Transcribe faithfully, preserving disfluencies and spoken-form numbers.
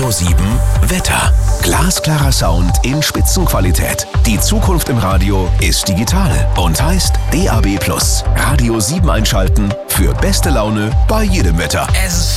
Radio sieben Wetter. Glasklarer Sound in Spitzenqualität. Die Zukunft im Radio ist digital und heißt D A B plus. Radio sieben einschalten für beste Laune bei jedem Wetter. Es ist